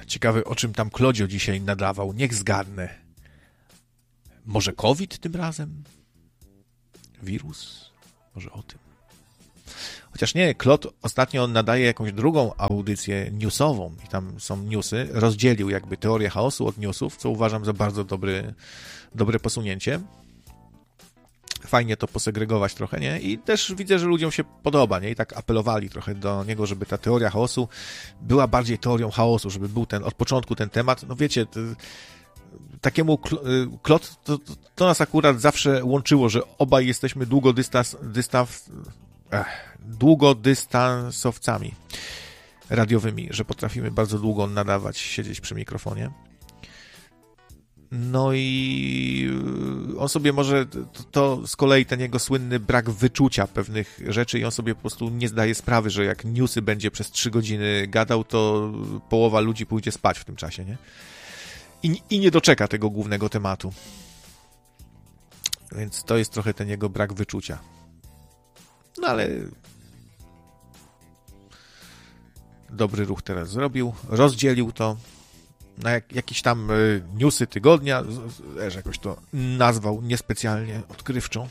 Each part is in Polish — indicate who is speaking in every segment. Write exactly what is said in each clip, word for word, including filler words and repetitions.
Speaker 1: Ciekawy, o czym tam Klodzio dzisiaj nadawał. Niech zgadnę. Może COVID tym razem? Wirus? Może o tym. Chociaż nie, Klot ostatnio nadaje jakąś drugą audycję newsową i tam są newsy. Rozdzielił jakby teorię chaosu od newsów, co uważam za bardzo dobry, dobre posunięcie. Fajnie to posegregować trochę, nie? I też widzę, że ludziom się podoba, nie? I tak apelowali trochę do niego, żeby ta teoria chaosu była bardziej teorią chaosu, żeby był ten, od początku ten temat. No wiecie, to, takiemu Klot, to, to nas akurat zawsze łączyło, że obaj jesteśmy długodystans, dystans, ech, długodystansowcami radiowymi, że potrafimy bardzo długo nadawać, siedzieć przy mikrofonie. No i on sobie może, to, to z kolei ten jego słynny brak wyczucia pewnych rzeczy i on sobie po prostu nie zdaje sprawy, że jak newsy będzie przez trzy godziny gadał, to połowa ludzi pójdzie spać w tym czasie, nie? I, i nie doczeka tego głównego tematu. Więc to jest trochę ten jego brak wyczucia. No ale dobry ruch teraz zrobił, rozdzielił to na jak, jakieś tam y, newsy tygodnia, że jakoś to nazwał niespecjalnie odkrywczo.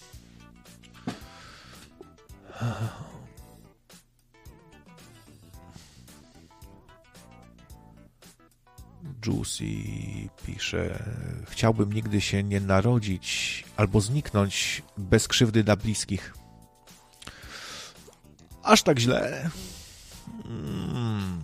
Speaker 1: Juicy pisze: chciałbym nigdy się nie narodzić albo zniknąć bez krzywdy dla bliskich. Aż tak źle? Hmm.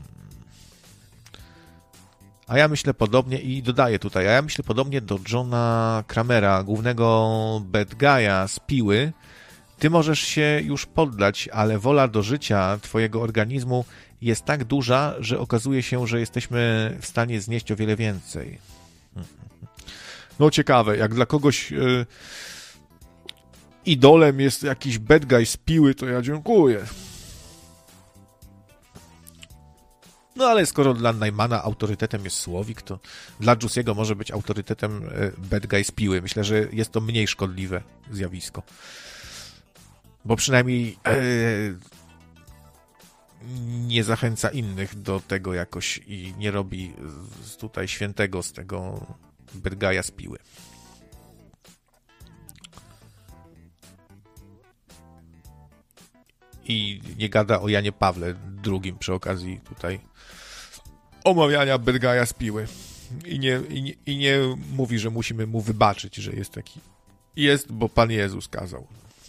Speaker 1: A ja myślę podobnie i dodaję tutaj, a ja myślę podobnie do Johna Kramera, głównego bad guy'a z Piły. Ty możesz się już poddać, ale wola do życia twojego organizmu jest tak duża, że okazuje się, że jesteśmy w stanie znieść o wiele więcej. No ciekawe, jak dla kogoś yy, idolem jest jakiś bad guy z Piły, to ja dziękuję. No ale skoro dla Najmana autorytetem jest Słowik, to dla Juicy'ego może być autorytetem bad guy z Piły. Myślę, że jest to mniej szkodliwe zjawisko. Bo przynajmniej e, nie zachęca innych do tego jakoś i nie robi tutaj świętego z tego bad guy'a z Piły. I nie gada o Janie Pawle drugim przy okazji tutaj omawiania bad guy'a z Piły. I nie, i, nie, I nie mówi, że musimy mu wybaczyć, że jest taki. Jest, bo Pan Jezus kazał.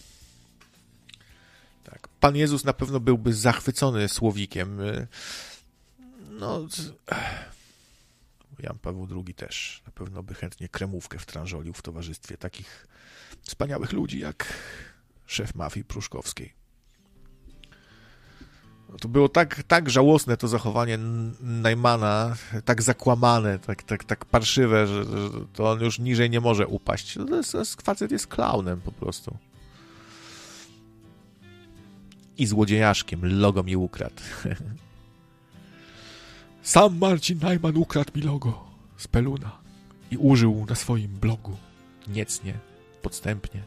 Speaker 1: Tak. Pan Jezus na pewno byłby zachwycony Słowikiem. No, Jan Paweł drugi też. Na pewno by chętnie kremówkę wtrążolił w towarzystwie takich wspaniałych ludzi jak szef mafii pruszkowskiej. To było tak, tak żałosne to zachowanie Najmana, tak zakłamane, tak, tak, tak parszywe, że, że to on już niżej nie może upaść. To jest, to jest, facet jest klaunem po prostu. I złodziejaszkiem, logo mi ukradł. Sam Marcin Najman ukradł mi logo z Peluna i użył na swoim blogu. Niecnie, podstępnie.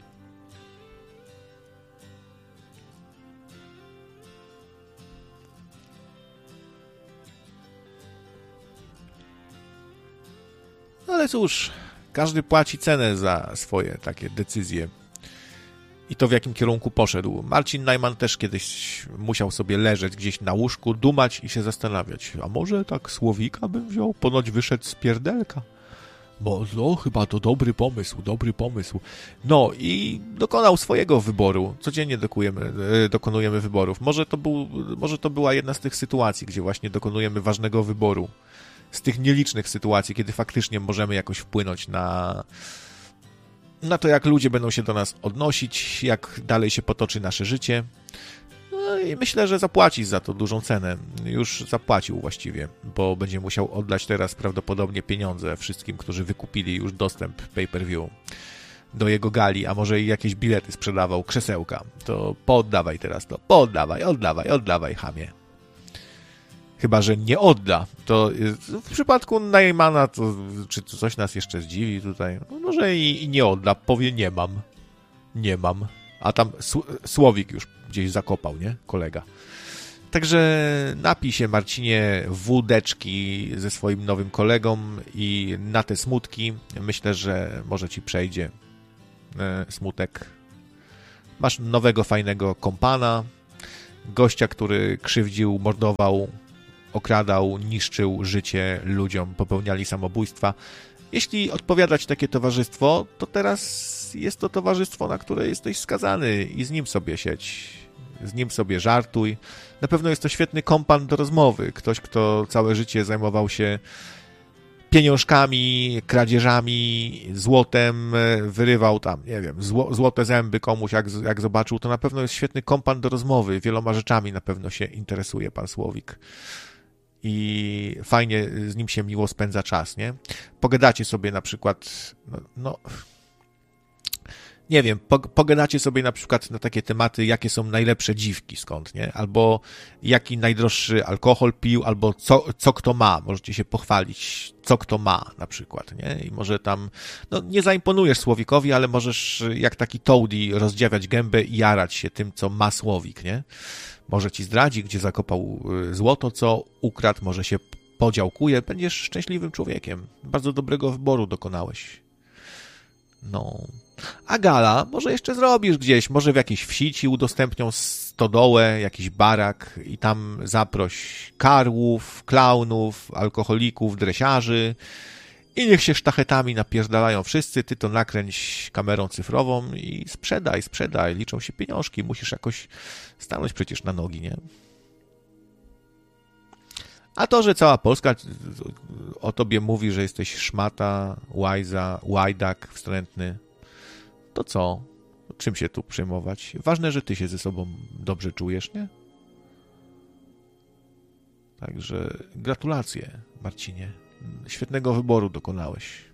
Speaker 1: Ale cóż, każdy płaci cenę za swoje takie decyzje i to w jakim kierunku poszedł. Marcin Najman też kiedyś musiał sobie leżeć gdzieś na łóżku, dumać i się zastanawiać. A może tak Słowika bym wziął? Ponoć wyszedł z pierdelka. Bo no, chyba to dobry pomysł, dobry pomysł. No i dokonał swojego wyboru. Codziennie dokujemy, dokonujemy wyborów. Może to, był, może to była jedna z tych sytuacji, gdzie właśnie dokonujemy ważnego wyboru. Z tych nielicznych sytuacji, kiedy faktycznie możemy jakoś wpłynąć na, na to, jak ludzie będą się do nas odnosić, jak dalej się potoczy nasze życie. No i myślę, że zapłaci za to dużą cenę. Już zapłacił właściwie, bo będzie musiał oddać teraz prawdopodobnie pieniądze wszystkim, którzy wykupili już dostęp pay-per-view do jego gali, a może i jakieś bilety sprzedawał, krzesełka. To pooddawaj teraz to. Pooddawaj, oddawaj, oddawaj, chamie. Chyba że nie odda. To w przypadku Najmana to czy coś nas jeszcze zdziwi tutaj? No może i, i nie odda. Powie nie mam. Nie mam. A tam Słowik już gdzieś zakopał, nie? Kolega. Także napij się, Marcinie, wódeczki ze swoim nowym kolegą i na te smutki myślę, że może ci przejdzie smutek. Masz nowego, fajnego kompana, gościa, który krzywdził, mordował, okradał, niszczył życie ludziom, popełniali samobójstwa. Jeśli odpowiada ci takie towarzystwo, to teraz jest to towarzystwo, na które jesteś skazany i z nim sobie siedź. Z nim sobie żartuj. Na pewno jest to świetny kompan do rozmowy. Ktoś, kto całe życie zajmował się pieniążkami, kradzieżami, złotem, wyrywał tam, nie wiem, zło, złote zęby komuś, jak, jak zobaczył, to na pewno jest świetny kompan do rozmowy. Wieloma rzeczami na pewno się interesuje pan Słowik. I fajnie z nim się miło spędza czas, nie? Pogadacie sobie na przykład, no, no nie wiem, pogadacie sobie na przykład na takie tematy, jakie są najlepsze dziwki, skąd, nie? Albo jaki najdroższy alkohol pił, albo co, co kto ma. Możecie się pochwalić, co kto ma na przykład, nie? I może tam, no nie zaimponujesz Słowikowi, ale możesz jak taki Toady rozdziawiać gębę i jarać się tym, co ma Słowik, nie? Może ci zdradzi, gdzie zakopał złoto, co ukradł, może się podziałkuje. Będziesz szczęśliwym człowiekiem. Bardzo dobrego wyboru dokonałeś. No. A gala może jeszcze zrobisz gdzieś, może w jakiejś wsi ci udostępnią stodołę, jakiś barak i tam zaproś karłów, klaunów, alkoholików, dresiarzy i niech się sztachetami napierdalają wszyscy, ty to nakręć kamerą cyfrową i sprzedaj, sprzedaj, liczą się pieniążki, musisz jakoś stanąć przecież na nogi, nie? A to, że cała Polska o tobie mówi, że jesteś szmata, łajza, łajdak, wstrętny, to co? Czym się tu przejmować? Ważne, że ty się ze sobą dobrze czujesz, nie? Także gratulacje, Marcinie. Świetnego wyboru dokonałeś.